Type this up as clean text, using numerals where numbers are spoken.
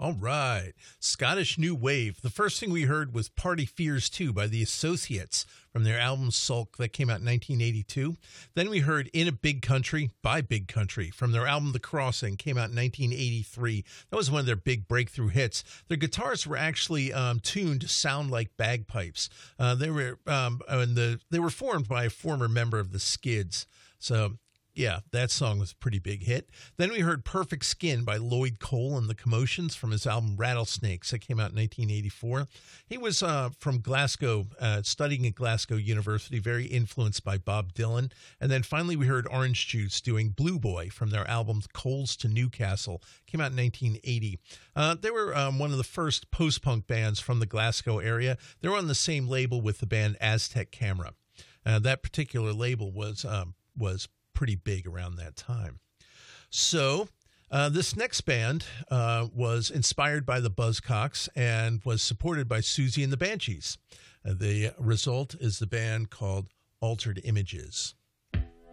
All right. Scottish New Wave. The first thing we heard was Party Fears 2 by the Associates from their album Sulk that came out in 1982. Then we heard In a Big Country by Big Country from their album The Crossing, came out in 1983. That was one of their big breakthrough hits. Their guitars were actually tuned to sound like bagpipes. They were formed by a former member of the Skids. So yeah, that song was a pretty big hit. Then we heard Perfect Skin by Lloyd Cole and the Commotions from his album Rattlesnakes that came out in 1984. He was from Glasgow, studying at Glasgow University, very influenced by Bob Dylan. And then finally we heard Orange Juice doing Blue Boy from their album Coals to Newcastle, came out in 1980. They were one of the first post-punk bands from the Glasgow area. They were on the same label with the band Aztec Camera. That particular label was pretty big around that time. So this next band was inspired by the Buzzcocks and was supported by Susie and the Banshees. The result is the band called Altered Images.